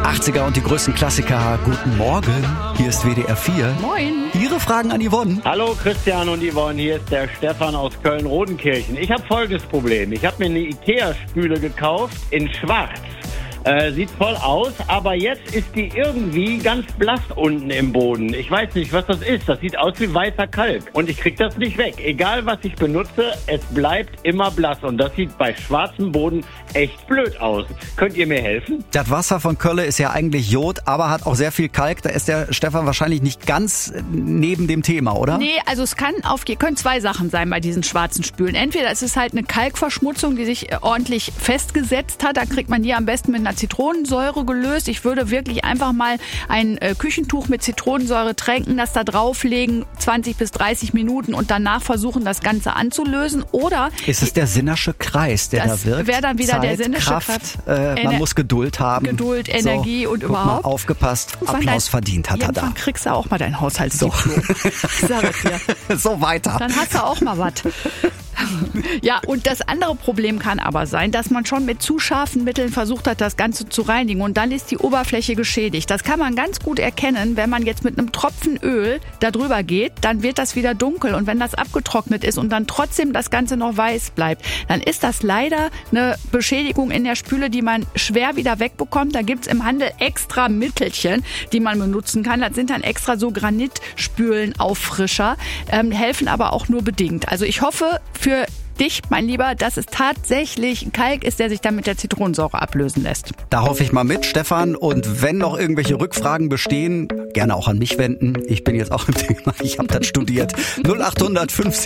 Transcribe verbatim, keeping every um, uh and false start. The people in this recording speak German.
achtziger und die größten Klassiker. Guten Morgen, hier ist W D R vier. Moin. Ihre Fragen an Yvonne. Hallo Christian und Yvonne, hier ist der Stefan aus Köln-Rodenkirchen. Ich habe folgendes Problem. Ich habe mir eine Ikea-Spüle gekauft in schwarz. Äh, sieht voll aus, aber jetzt ist die irgendwie ganz blass unten im Boden. Ich weiß nicht, was das ist. Das sieht aus wie weißer Kalk. Und ich krieg das nicht weg. Egal, was ich benutze, es bleibt immer blass. Und das sieht bei schwarzem Boden echt blöd aus. Könnt ihr mir helfen? Das Wasser von Kölle ist ja eigentlich Jod, aber hat auch sehr viel Kalk. Da ist der Stefan wahrscheinlich nicht ganz neben dem Thema, oder? Nee, also es kann auf, können zwei Sachen sein bei diesen schwarzen Spülen. Entweder es ist halt eine Kalkverschmutzung, die sich ordentlich festgesetzt hat. Da kriegt man die am besten mit einer Zitronensäure gelöst. Ich würde wirklich einfach mal ein äh, Küchentuch mit Zitronensäure tränken, das da drauflegen, zwanzig bis dreißig Minuten und danach versuchen, das Ganze anzulösen. Oder ist es der Sinnersche Kreis, der da wirkt? Wäre dann wieder Zeit, der Sinnersche Kraft, Kreis. Äh, man Ener- muss Geduld haben. Geduld, Energie so, und guck überhaupt. Mal, aufgepasst, Applaus dein, verdient hat er da. Dann kriegst du auch mal dein Haushaltsdiplom. So. Ich sag es dir. So weiter. Dann hast du auch mal was. Ja, und das andere Problem kann aber sein, dass man schon mit zu scharfen Mitteln versucht hat, das Ganze zu reinigen und dann ist die Oberfläche geschädigt. Das kann man ganz gut erkennen, wenn man jetzt mit einem Tropfen Öl da drüber geht, dann wird das wieder dunkel und wenn das abgetrocknet ist und dann trotzdem das Ganze noch weiß bleibt, dann ist das leider eine Beschädigung in der Spüle, die man schwer wieder wegbekommt. Da gibt's im Handel extra Mittelchen, die man benutzen kann. Das sind dann extra so Granitspülenauffrischer, ähm, helfen aber auch nur bedingt. Also ich hoffe, für Für dich, mein Lieber, dass es tatsächlich ein Kalk ist, der sich dann mit der Zitronensäure ablösen lässt. Da hoffe ich mal mit, Stefan. Und wenn noch irgendwelche Rückfragen bestehen, gerne auch an mich wenden. Ich bin jetzt auch im Thema, ich habe das studiert. null acht hundert fünfzehn